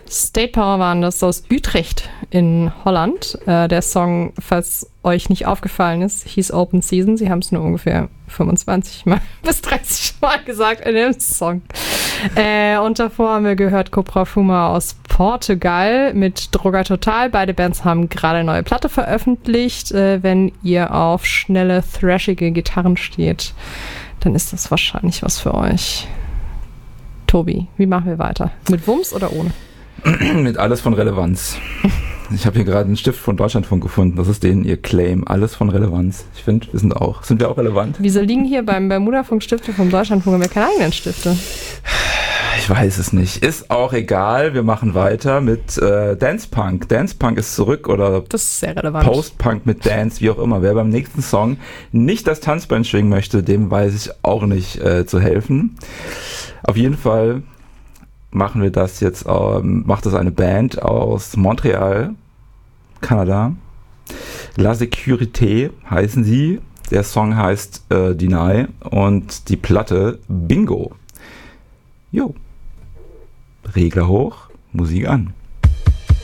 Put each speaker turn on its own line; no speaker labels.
State Power waren das aus Utrecht in Holland. Der Song, falls euch nicht aufgefallen ist, hieß Open Season. Sie haben es nur ungefähr 25 Mal bis 30 Mal gesagt in dem Song. Und davor haben wir gehört Cobra Fuma aus Portugal mit Droga Total. Beide Bands haben gerade eine neue Platte veröffentlicht. Wenn ihr auf schnelle, thrashige Gitarren steht, dann ist das wahrscheinlich was für euch. Tobi, wie machen wir weiter? Mit Wumms oder ohne?
Mit alles von Relevanz. Ich habe hier gerade einen Stift von Deutschlandfunk gefunden. Das ist ihr Claim. Alles von Relevanz. Ich finde, sind wir auch relevant?
Wieso liegen hier beim Bermuda-Funk Stifte vom Deutschlandfunk und wir keine eigenen Stifte?
Ich weiß es nicht. Ist auch egal. Wir machen weiter mit Dance Punk. Dance Punk ist zurück oder
das ist sehr relevant.
Post-Punk mit Dance, wie auch immer. Wer beim nächsten Song nicht das Tanzbein schwingen möchte, dem weiß ich auch nicht zu helfen. Auf jeden Fall machen wir das jetzt, macht das eine Band aus Montreal, Kanada. La Sécurité heißen sie. Der Song heißt Deny und die Platte Bingo. Jo. Regler hoch, Musik an.